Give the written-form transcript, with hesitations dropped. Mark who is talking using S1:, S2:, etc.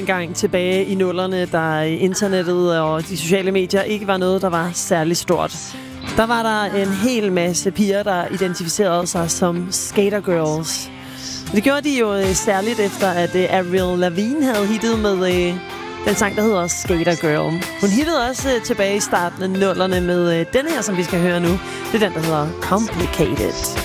S1: dengang tilbage i 00'erne, da internettet og de sociale medier ikke var noget, der var særlig stort. Der var der en hel masse piger, der identificerede sig som skater girls. Det gjorde de jo særligt efter, at Avril Lavigne havde hittet med den sang, der hedder Skater Girl. Hun hittede også tilbage i starten af 00'erne med den her, som vi skal høre nu. Det er den, der hedder Complicated.